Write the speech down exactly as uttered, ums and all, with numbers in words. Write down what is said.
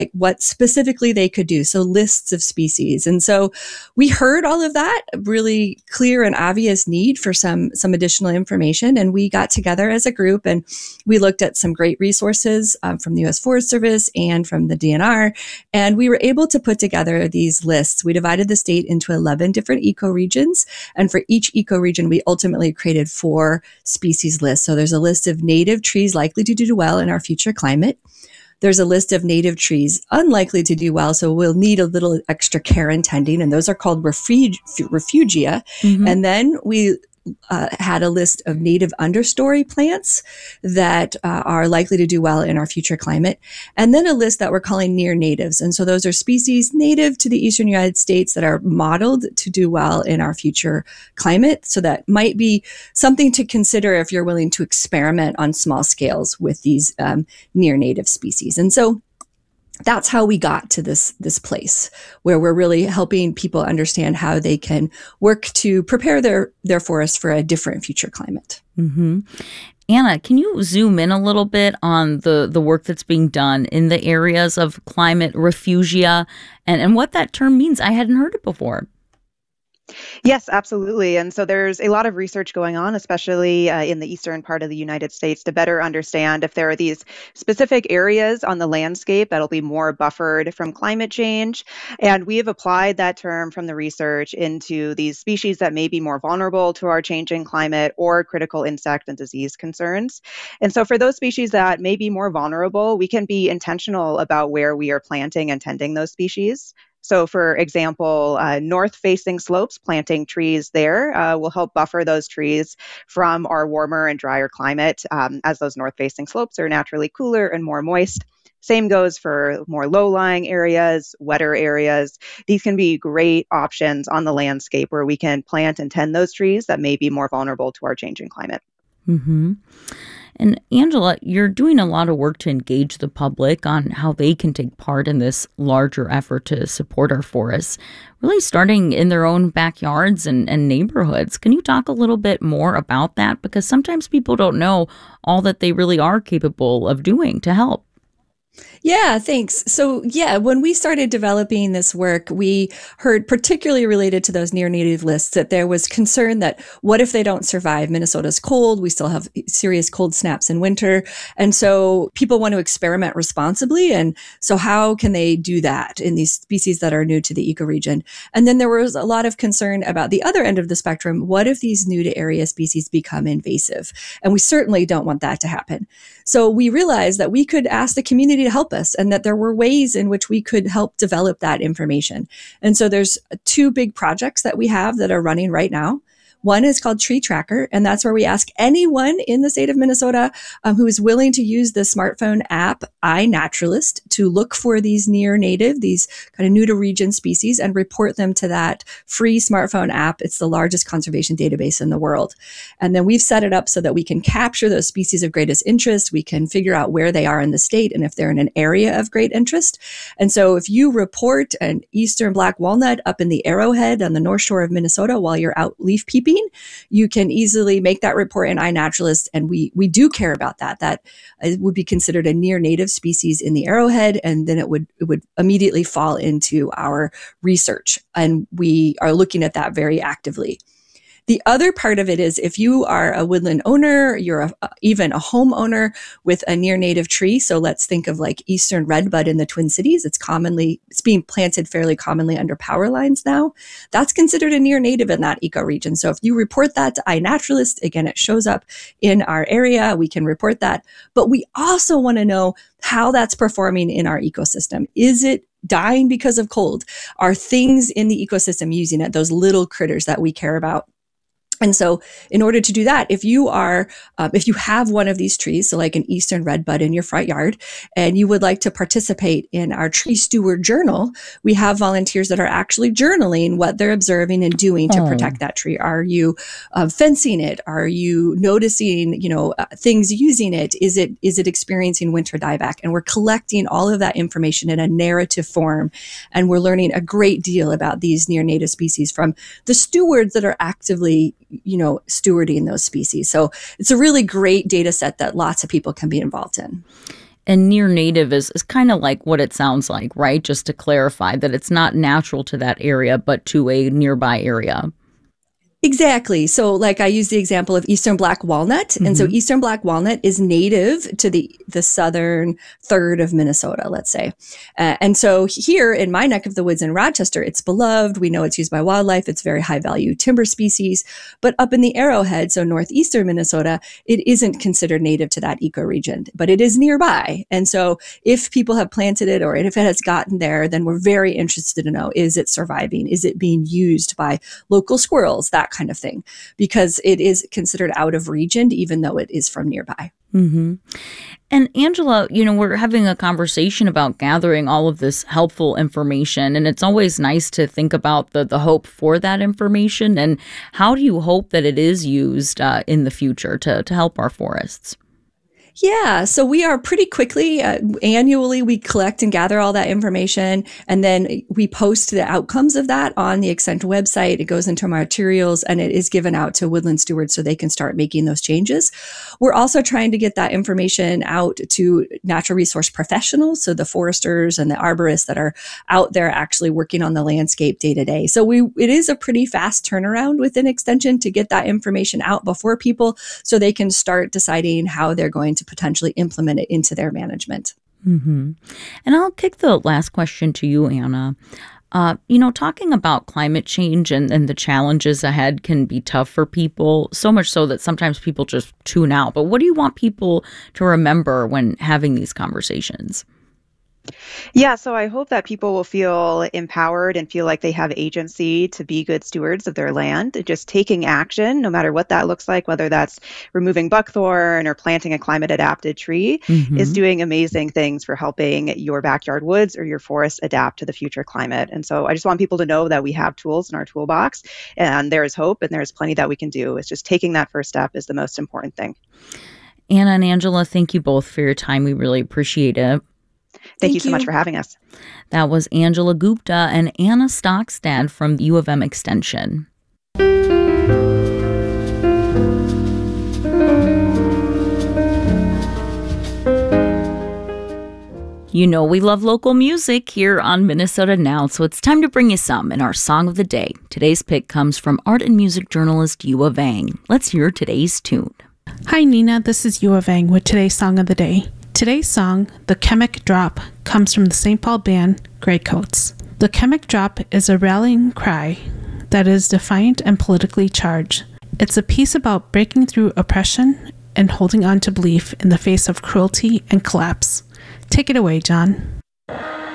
what specifically they could do. So lists of species. And so we heard all of that, really clear and obvious need for some, some additional information. And we got together as a group and we looked at some great resources um, from the U S Forest Service and from the D N R. And we were able to put together these lists. We divided the state into eleven different ecoregions. And for each ecoregion, we ultimately created four species lists. So there's a list of native trees likely to do well in our future climate. There's a list of native trees unlikely to do well, so we'll need a little extra care and tending, and those are called refug- refugia. Mm-hmm. And then we uh, had a list of native understory plants that uh, are likely to do well in our future climate, and then a list that we're calling near natives. And so those are species native to the eastern United States that are modeled to do well in our future climate. So that might be something to consider if you're willing to experiment on small scales with these um, near native species. And so that's how we got to this, this place where we're really helping people understand how they can work to prepare their, their forests for a different future climate. Mm-hmm. Anna, can you zoom in a little bit on the, the work that's being done in the areas of climate refugia and, and what that term means? I hadn't heard it before. Yes, absolutely. And so there's a lot of research going on, especially uh, in the eastern part of the United States, to better understand if there are these specific areas on the landscape that'll be more buffered from climate change. And we have applied that term from the research into these species that may be more vulnerable to our changing climate or critical insect and disease concerns. And so for those species that may be more vulnerable, we can be intentional about where we are planting and tending those species. So for example, uh, north-facing slopes, planting trees there uh, will help buffer those trees from our warmer and drier climate, um, as those north-facing slopes are naturally cooler and more moist. Same goes for more low-lying areas, wetter areas. These can be great options on the landscape where we can plant and tend those trees that may be more vulnerable to our changing climate. Mm-hmm. And Angela, you're doing a lot of work to engage the public on how they can take part in this larger effort to support our forests, really starting in their own backyards and, and neighborhoods. Can you talk a little bit more about that? Because sometimes people don't know all that they really are capable of doing to help. Yeah, thanks. So yeah, when we started developing this work, we heard, particularly related to those near native lists, that there was concern that what if they don't survive? Minnesota's cold. We still have serious cold snaps in winter. And so people want to experiment responsibly. And so how can they do that in these species that are new to the ecoregion? And then there was a lot of concern about the other end of the spectrum. What if these new to area species become invasive? And we certainly don't want that to happen. So we realized that we could ask the community to help us and that there were ways in which we could help develop that information. And so there's two big projects that we have that are running right now. One is called Tree Tracker, and that's where we ask anyone in the state of Minnesota um, who is willing to use the smartphone app iNaturalist to look for these near native, these kind of new to region species, and report them to that free smartphone app. It's the largest conservation database in the world. And then we've set it up so that we can capture those species of greatest interest. We can figure out where they are in the state and if they're in an area of great interest. And so if you report an eastern black walnut up in the Arrowhead on the north shore of Minnesota while you're out leaf peeping, you can easily make that report in iNaturalist, and we we do care about that. That it would be considered a near native species in the Arrowhead, and then it would it would immediately fall into our research, and we are looking at that very actively. The other part of it is if you are a woodland owner, you're a, even a homeowner with a near native tree. So let's think of like eastern redbud in the Twin Cities. It's commonly, it's being planted fairly commonly under power lines now. That's considered a near native in that ecoregion. So if you report that to iNaturalist, again, it shows up in our area. We can report that. But we also want to know how that's performing in our ecosystem. Is it dying because of cold? Are things in the ecosystem using it, those little critters that we care about? And so in order to do that, if you are, um, if you have one of these trees, so like an eastern redbud in your front yard, and you would like to participate in our Tree Steward Journal, we have volunteers that are actually journaling what they're observing and doing to oh. protect that tree. Are you uh, fencing it? Are you noticing, you know, uh, things using it? Is it is it experiencing winter dieback? And we're collecting all of that information in a narrative form, and we're learning a great deal about these near native species from the stewards that are actively, you know, stewarding those species. So it's a really great data set that lots of people can be involved in. And near native is, is kind of like what it sounds like, right? Just to clarify that it's not natural to that area, but to a nearby area. Exactly. So like I use the example of Eastern Black Walnut. Mm-hmm. And so Eastern Black Walnut is native to the, the southern third of Minnesota, let's say. Uh, and so here in my neck of the woods in Rochester, it's beloved. We know it's used by wildlife. It's very high value timber species. But up in the Arrowhead, so northeastern Minnesota, it isn't considered native to that ecoregion, but it is nearby. And so if people have planted it or if it has gotten there, then we're very interested to know, is it surviving? Is it being used by local squirrels? That kind of thing, because it is considered out of region, even though it is from nearby. Mm-hmm. And Angela, you know, we're having a conversation about gathering all of this helpful information, and it's always nice to think about the, the hope for that information. And how do you hope that it is used uh, in the future to, to help our forests? Yeah, so we are pretty quickly, uh, annually, we collect and gather all that information, and then we post the outcomes of that on the Extent website. It goes into our materials, and it is given out to woodland stewards so they can start making those changes. We're also trying to get that information out to natural resource professionals, so the foresters and the arborists that are out there actually working on the landscape day to day. So we it is a pretty fast turnaround within Extension to get that information out before people so they can start deciding how they're going to potentially implement it into their management. Mm-hmm. And I'll kick the last question to you, Anna. Uh, you know, talking about climate change and, and the challenges ahead can be tough for people, so much so that sometimes people just tune out. But what do you want people to remember when having these conversations? Yeah, so I hope that people will feel empowered and feel like they have agency to be good stewards of their land, just taking action, no matter what that looks like, whether that's removing buckthorn or planting a climate-adapted tree, mm-hmm. is doing amazing things for helping your backyard woods or your forest adapt to the future climate. And so I just want people to know that we have tools in our toolbox, and there is hope, and there's plenty that we can do. It's just taking that first step is the most important thing. Anna and Angela, thank you both for your time. We really appreciate it. Thank, Thank you so you. much for having us. That was Angela Gupta and Anna Stockstad from U of M Extension. You know we love local music here on Minnesota Now, so it's time to bring you some in our Song of the Day. Today's pick comes from art and music journalist Yua Vang. Let's hear today's tune. Hi Nina, this is Yua Vang with today's Song of the Day. Today's song, The Chemic Drop, comes from the Saint Paul band Greycoats. The Chemic Drop is a rallying cry that is defiant and politically charged. It's a piece about breaking through oppression and holding on to belief in the face of cruelty and collapse. Take it away, John.